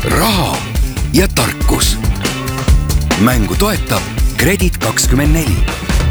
raha ja tarkus. Mängu toetab Kredit24.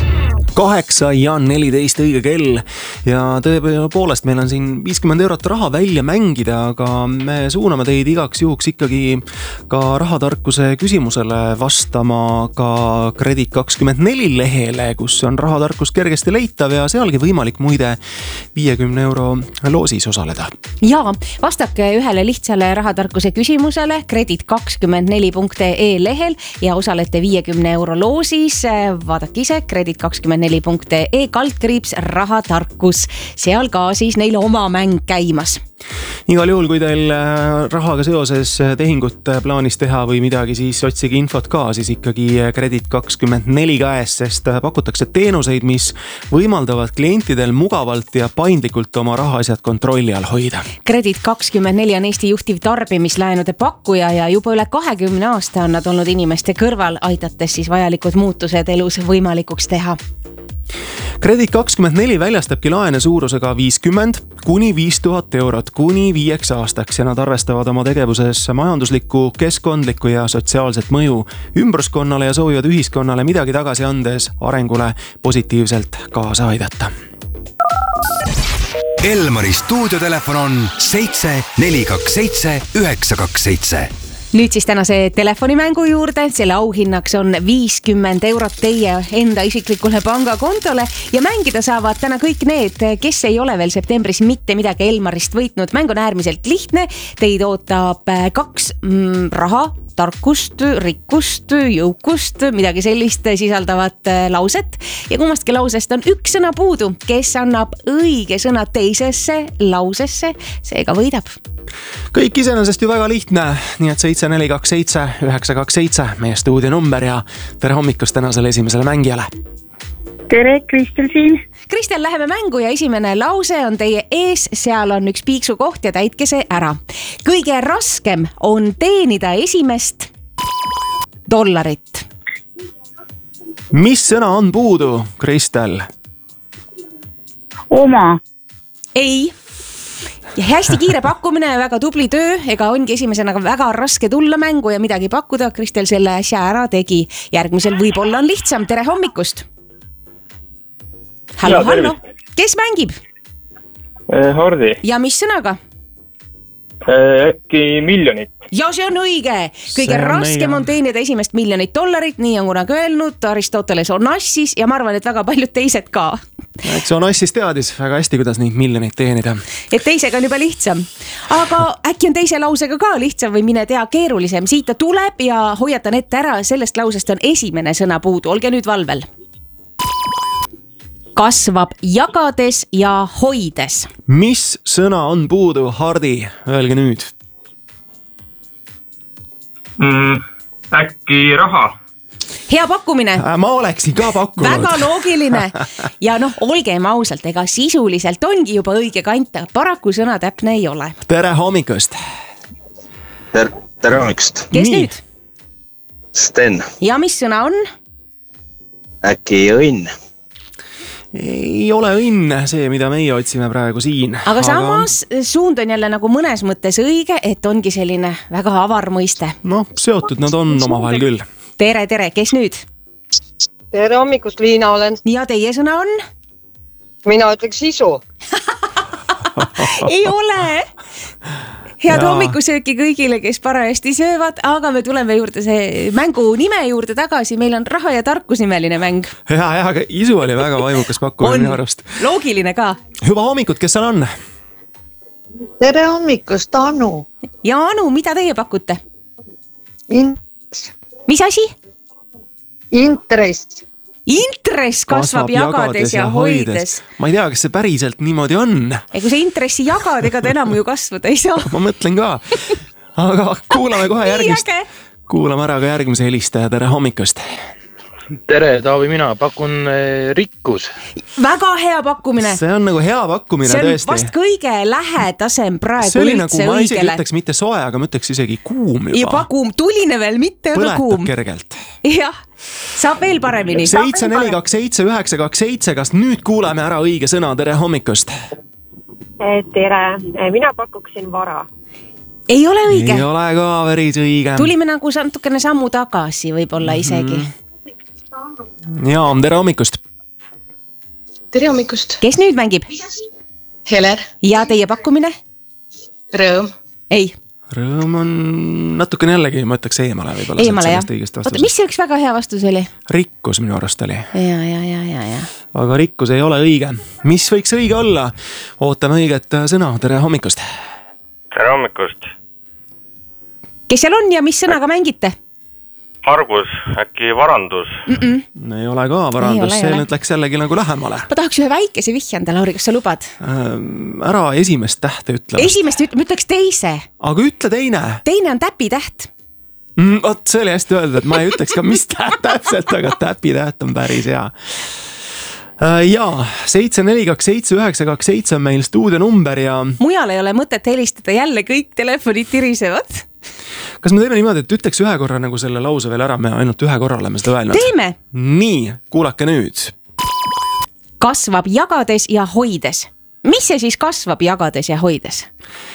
8:14 õige kell ja tõepoolest meil on siin 50 eurot raha välja mängida, aga me suuname teid igaks juhuks ikkagi ka rahatarkuse küsimusele vastama ka Kredit24 lehele, kus on rahatarkus kergesti leitav ja sealgi võimalik muide 50 euro loosis osaleda. Ja vastake ühele lihtsale rahatarkuse küsimusele Kredit24.ee lehel ja osalete 50 euro loosis. Vaadake ise Kredit24.ee kaldkriips rahatarkus. Seal ka siis neil oma mäng käimas. Igal juhul, kui teil rahaga seoses tehingut plaanis teha või midagi, siis otsige infot ka siis ikkagi Kredit24 käes, sest pakutakse teenuseid, mis võimaldavad klientidel mugavalt ja paindlikult oma rahaasjad kontrolli all hoida. Kredit24 on Eesti juhtiv tarbimislaenude pakkuja ja juba üle 20 aasta on nad olnud inimeste kõrval, aidates siis vajalikud muutused elus võimalikuks teha. Kredit24 väljastabki laene suurusega 50 kuni 5000 eurot kuni 5 aastaks ja nad arvestavad oma tegevuses majanduslikku, keskkondlikku ja sotsiaalset mõju ümbruskonnale ja soovivad ühiskonnale midagi tagasi andes arengule positiivselt kaasa aidata. Elmari stuudiotelefon on 7427 927. Nüüd siis tänase telefonimängu juurde. Selle auhinnaks on 50 eurot teie enda isiklikule pangakontole ja mängida saavad täna kõik need, kes ei ole veel septembris mitte midagi Elmarist võitnud. Mäng on äärmiselt lihtne. Teid ootab 2 raha, tarkust, rikkust, jõukust, midagi sellist sisaldavat lauset ja kummastki lausest on üks sõna puudu. Kes annab õige sõna teisesse lausesse, seega võidab. Kõik iseenesest ju väga lihtne, nii et 7427 927 meie stuudio number ja tere hommikust tänasele esimesele mängijale. Tere, Kristel siin. Kristel, läheme mängu ja esimene lause on teie ees, seal on üks piiksukoht ja täitke see ära. Kõige raskem on teenida esimest $. Mis sõna on puudu, Kristel? Oma. Ei. Ja hästi kiire pakkumine ja väga tubli töö, ega ongi esimesena väga raske tulla mängu ja midagi pakkuda. Kristel selle äsja ära tegi. Järgmisel võib-olla on lihtsam. Tere hommikust. Hallo. Kes mängib? Hardi. Ja mis sõnaga? Äkki miljonit. Ja see on õige. Kõige raskem on teenida esimest $1 miljonit. Nii on kunagi öelnud Aristoteles Onassis ja ma arvan, et väga paljud teised ka. Eks Onassis teadis väga hästi, kuidas neid miljoneid teenida. Et teisega on juba lihtsam. Aga äkki on teise lausega ka lihtsam või mine tea keerulisem. Siit ta tuleb ja hoiatan ette ära. Sellest lausest on esimene sõna puudu. Olge nüüd valvel. Kasvab jagades ja hoides. Mis sõna on puudu, Hardi? Öelge nüüd. Äkki raha. Hea pakkumine. Ma oleksin ka pakkunud. Väga loogiline. Ja olgem ausalt, ega sisuliselt ongi juba õige kant. Paraku sõna täpne ei ole. Tere hommikust. Tere hommikust. Kes nüüd? Sten. Ja mis sõna on? Äkki õnn. Ei ole õnn see, mida meie otsime praegu siin. Aga samas suund on jälle nagu mõnes mõttes õige, et ongi selline väga avar mõiste. Seotud nad on omavahel küll. Tere, kes nüüd? Tere hommikust, Liina olen. Ja teie sõna on? Mina ütleks sisu. Ei ole. Head hommikusööki kõigile, kes parajasti söövad, aga me tuleme juurde see mängu nime juurde tagasi. Meil on raha ja tarkus nimeline mäng. Aga isu oli väga vaimukas pakkumine minu arust. Loogiline ka. Hüva hommikut, kes seal on? Tere hommikust, Anu. Ja Anu, mida teie pakute? Mis asi? Intress. Intress kasvab jagades ja hoides. Ma ei tea, kas see päriselt niimoodi on. Kui see intressi jagad, ega ta enam ju kasvada ei saa. Ma mõtlen ka. Aga kuulame kohe järgmist. Kuulame ära ka järgmise helistaja. Tere hommikust. Tere, Taavi, mina pakun rikkus. Väga hea pakkumine. See on nagu hea pakkumine tõesti. See on vast kõige lähedasem praegu üldse õigele. See oli nagu, ma isegi ütleks mitte soe, aga ma ütleks isegi kuum juba. Juba kuum, tuline veel, mitte aga kuum. Põletab kergelt. Jah, saab veel paremini. 7427 927, kas nüüd kuuleme ära õige sõna? Tere hommikust. Tere, mina pakuksin vara. ei ole õige. Ei ole ka päris õige. Tulime nagu natukene sammu tagasi võib-olla isegi. Ja, tere hommikust. Tere hommikust. Kes nüüd mängib? Heler. Ja teie pakkumine? Rõõm. Ei. Rõõm on natukene jällegi, ma ütleks eemale võib-olla. Eemale, jah. Oota, mis see üks väga hea vastus oli? Rikkus minu arust oli. Ja. Aga rikkus ei ole õige. Mis võiks õige olla? Ootame õiget sõna. Tere hommikust. Tere hommikust. Kes seal on ja mis sõnaga mängite? Argus, äkki varandus? Ei ole ka varandus, see nüüd läks jällegi nagu lähemale. Ma tahaks ühe väikese vihjanda, Lauri, kas sa lubad? Ära esimest tähte ütle. Esimest ma ütleks teise. Aga ütle teine. Teine on täpitäht. Oot, see oli hästi öeldud, et ma ei ütleks ka mis täpselt, aga täpitäht on päris hea. Jaa, 7427927 on meil stuudionumber ja... Mujal ei ole mõtet helistada, jälle kõik telefonid tirisevad. Kas me teeme niimoodi, et ütleks ühe korra nagu selle lause veel ära, me ainult ühe korra oleme seda öelnud? Teeme! Nii, kuulake nüüd. Kasvab jagades ja hoides. Mis see siis kasvab jagades ja hoides?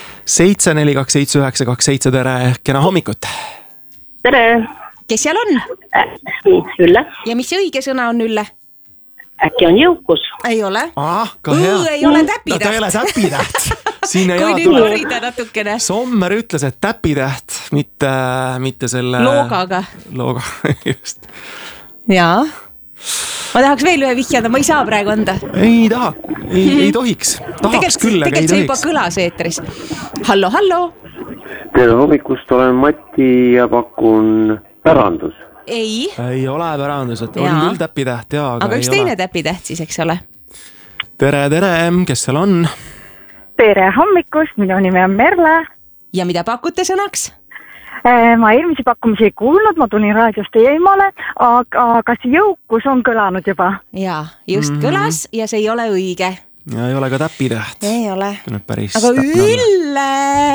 7427927, tere, kena hommikut. Tere. Kes seal on? Ülle. Ja mis see õige sõna on, Ülle? Äkki on jõukus? Ei ole. Ka hea. Ei ole täpitäht. Ta ei ole täpitäht. Kui nüüd harida natukene. Sommer ütles, et täpitäht, mitte selle... Loogaga, just. Jaa. Ma tahaks veel ühe vihjada, ma ei saa praegu anda. Ei taha, ei tohiks. Tahaks küll, aga ei tohiks. Tegelikult see juba kõlas eetris. Hallo. Tere hommikust, olen Mati ja pakun pärandus. Ei ole pärandus, et on küll täpitäht, jaa, aga üks teine täpitäht siis, eks ole. Tere, kes seal on? Tere hommikust, minu nime on Merle. Ja mida pakute sõnaks? Ma eelmisi pakkumisi ei kuulnud, ma tulin raadiost eemale, aga kas jõukus on kõlanud juba? Jaa, just kõlas ja see ei ole õige. Ja ei ole ka täpitäht. Ei ole. Aga Ülle!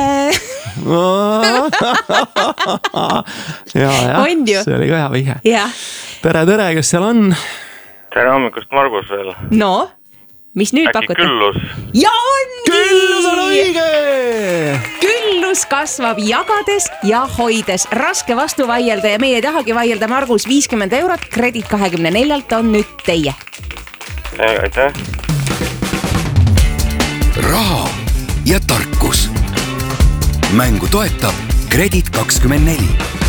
See oli ka hea vihje. Tere, kes seal on? Tere hommikust, Margus veel. No, mis nüüd pakute? Äkki küllus? Ja ongi! Küllus on õige! Küllus kasvab jagades ja hoides. Raske vastu vaielda ja meie ei tahagi vaielda. Margus, 50 €, kredit 24 on nüüd teie. Aitäh. Raha ja tarkus. Mängu toetab Kredit 24.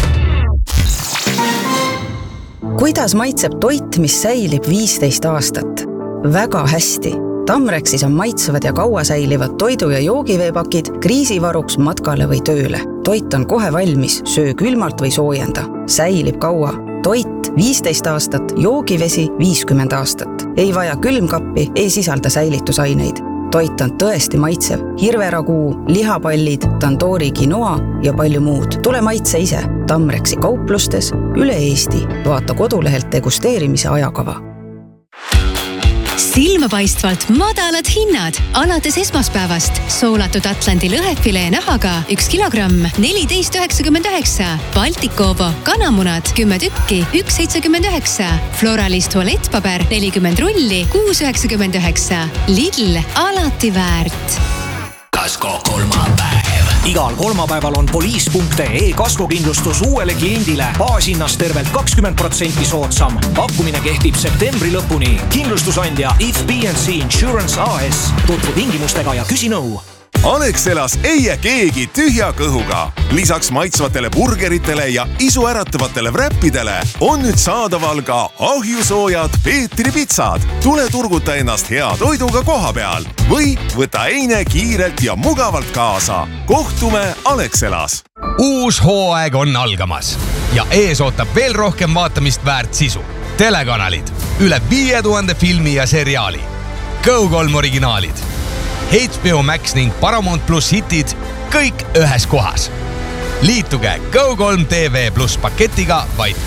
Kuidas maitseb toit, mis säilib 15 aastat? Väga hästi. Tamrexis on maitsevad ja kaua säilivad toidu- ja joogiveepakid kriisivaruks matkale või tööle. Toit on kohe valmis, söö külmalt või soojenda. Säilib kaua. Toit 15 aastat, joogivesi 50 aastat. Ei vaja külmkappi, ei sisalda säilitusaineid. Toit on tõesti maitsev. Hirveraguu, lihapallid, tandoori quinoa ja palju muud. Tule maitse ise. Tamrexi kauplustes üle Eesti. Vaata kodulehelt degusteerimise ajakava. Silmapaistvalt madalad hinnad alates esmaspäevast. Soolatud Atlandi lõhefilee nahaga 1 kilogramm 14,99. Baltikovo kanamunad 10 tükki 1,79. Floralis tualettpaber 40 rulli 6,99. Lidl alati väärt. Kasko kolmapäev. Igal kolmapäeval on poliis.ee kaskokindlustus uuele kliendile baashinnast tervelt 20% soodsam. Pakkumine kehtib septembri lõpuni. Kindlustusandja If B&C Insurance AS. Tutvu tingimustega ja küsi nõu. Alexelas ei jää keegi tühja kõhuga. Lisaks maitsvatele burgeritele ja isuäratavatele wrappidele on nüüd saadaval ka ahjusoojad Peetri pitsad. Tule turguta ennast hea toiduga koha peal või võta eine kiirelt ja mugavalt kaasa. Kohtume Alexelas. Uus hooaeg on algamas ja ees ootab veel rohkem vaatamist väärt sisu. Telekanalid, üle 5000 filmi ja seriaali. Go3 originaalid. HBO Max ning Paramount Plus hitid kõik ühes kohas. Liituge Go3 TV Plus paketiga vaid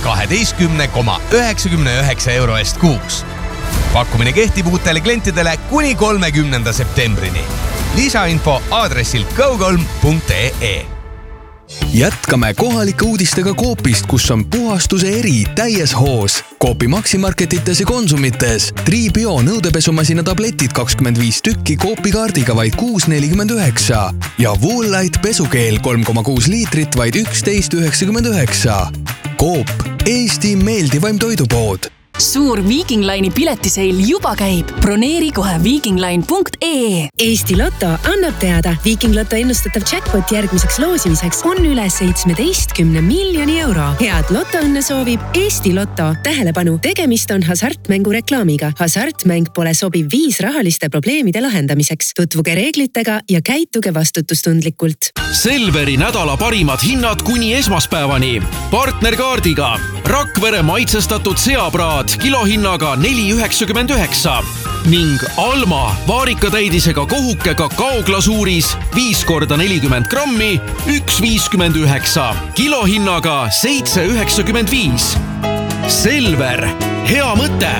12,99 € eest kuus. Pakkumine kehtib uutele klientidele kuni 30. septembrini. Lisainfo aadressil go3.ee. Jätkame kohalike uudistega Coopist, kus on puhastuse eri täies hoos. Coopi Maximarketites ja Konsumites. Tribio nõudepesumasina tabletid 25 tükki Coopi kaardiga vaid 6,49 ja Woolite pesukeel 3,6 liitrit vaid 11,99. Coop, Eesti meeldivaim toidupood. Suur Viking Line'i piletiseil juba käib. Broneeri kohe vikingline.ee. Eesti Lotto annab teada. Viking Lotto ennustatav jackpot järgmiseks loosimiseks on üle 17 miljoni euro. Head lotoõnne soovib Eesti Lotto. Tähelepanu, tegemist on hasartmängu reklaamiga. Hasartmäng pole sobiv viis rahaliste probleemide lahendamiseks. Tutvuge reeglitega ja käituge vastutustundlikult. Selveri nädala parimad hinnad kuni esmaspäevani. Partnerkaardiga Rakvere maitsestatud seapraad kilohinnaga 4,99 ning Alma vaarikatäidisega kohuke kakaoglasuuris 5x40 grammi 1,59 kilohinnaga 7,95. Selver, hea mõte!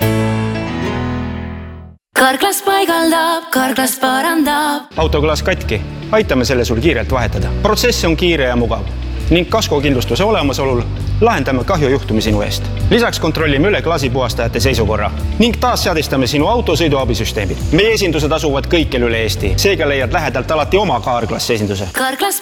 Karklas paigaldab, Karklas parandab. Autoklaas katki. Aitame selle sul kiirelt vahetada. Protsess on kiire ja mugav ning kaskokindlustuse olemasolul lahendame kahjujuhtumi sinu eest. Lisaks kontrollime üle klaasipuhastajate seisukorra ning taas seadistame sinu autosõiduabisüsteemid. Meie esindused asuvad kõikjal üle Eesti, seega leiad lähedalt alati oma Karklas esinduse. Karklas